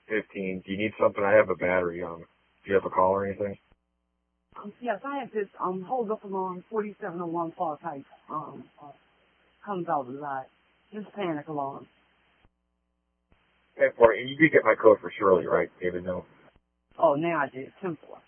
15. Do you need something? I have a battery. Do you have a call or anything? Yes, I have this hold up alarm 4701 fall type comes out a lot. Just panic alarm. And you did get my code for Shirley, right? David, no. Oh, now I did. 10-4.